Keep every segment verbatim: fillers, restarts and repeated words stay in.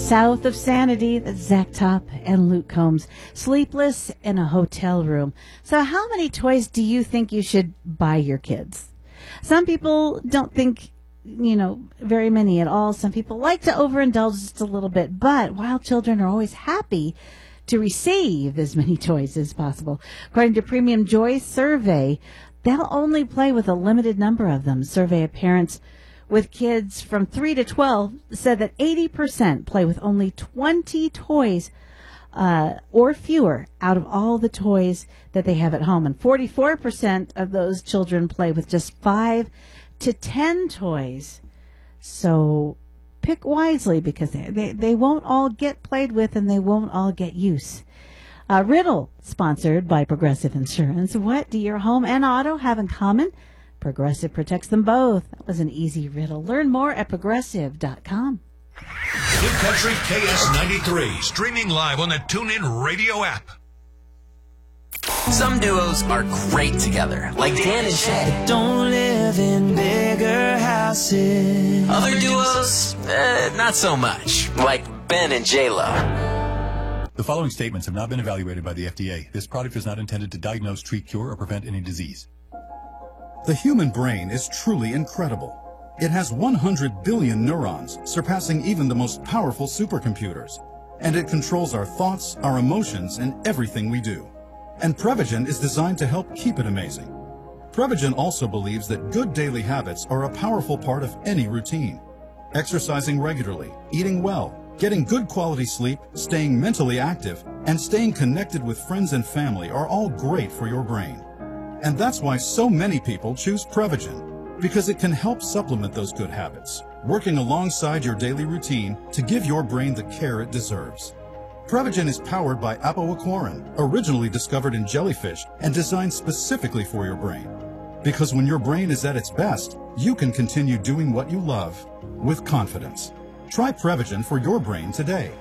South of Sanity, that's Zach Top and Luke Combs. Sleepless in a hotel room. So how many toys do you think you should buy your kids? Some people don't think, you know, very many at all. Some people like to overindulge just a little bit. But while children are always happy to receive as many toys as possible, according to Premium Joy survey, they'll only play with a limited number of them. Survey of parents with kids from three to twelve said that eighty percent play with only twenty toys uh, or fewer out of all the toys that they have at home. And forty-four percent of those children play with just five to ten toys. So pick wisely, because they, they, they won't all get played with and they won't all get use. Uh, Riddle, sponsored by Progressive Insurance. What do your home and auto have in common? Progressive protects them both. That was an easy riddle. Learn more at progressive dot com. Good Country K S ninety-three, streaming live on the TuneIn Radio app. Some duos are great together, like Dan and Shay. Don't live in bigger houses. Other duos, eh, not so much, like Ben and J-Lo. The following statements have not been evaluated by the F D A. This product is not intended to diagnose, treat, cure, or prevent any disease. The human brain is truly incredible. It has one hundred billion neurons, surpassing even the most powerful supercomputers. And it controls our thoughts, our emotions, and everything we do. And Prevagen is designed to help keep it amazing. Prevagen also believes that good daily habits are a powerful part of any routine. Exercising regularly, eating well, getting good quality sleep, staying mentally active, and staying connected with friends and family are all great for your brain. And that's why so many people choose Prevagen, because it can help supplement those good habits, working alongside your daily routine to give your brain the care it deserves. Prevagen is powered by apoaquarin, originally discovered in jellyfish and designed specifically for your brain. Because when your brain is at its best, you can continue doing what you love with confidence. Try Prevagen for your brain today.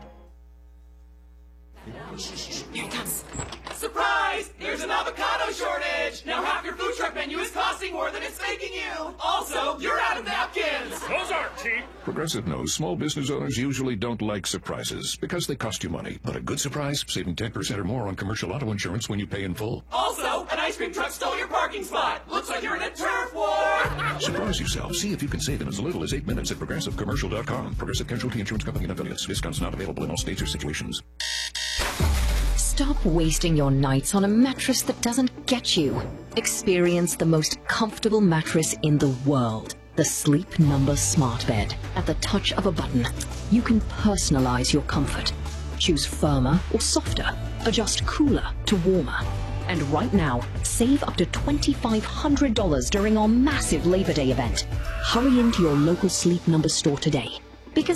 Here it comes. Surprise! There's an avocado shortage! Now half your food truck menu is costing more than it's making you! Also, you're out of napkins! Those aren't cheap! Progressive knows small business owners usually don't like surprises because they cost you money. But a good surprise, saving ten percent or more on commercial auto insurance when you pay in full. Also, an ice cream truck stole your parking spot! Looks like you're in a turf war! Surprise yourself. See if you can save in as little as eight minutes at progressive commercial dot com. Progressive Casualty Insurance Company and affiliates. Discounts not available in all states or situations. Stop wasting your nights on a mattress that doesn't get you. Experience the most comfortable mattress in the world. The Sleep Number Smart Bed. At the touch of a button, you can personalize your comfort. Choose firmer or softer. Adjust cooler to warmer. And right now, save up to two thousand five hundred dollars during our massive Labor Day event. Hurry into your local Sleep Number store today.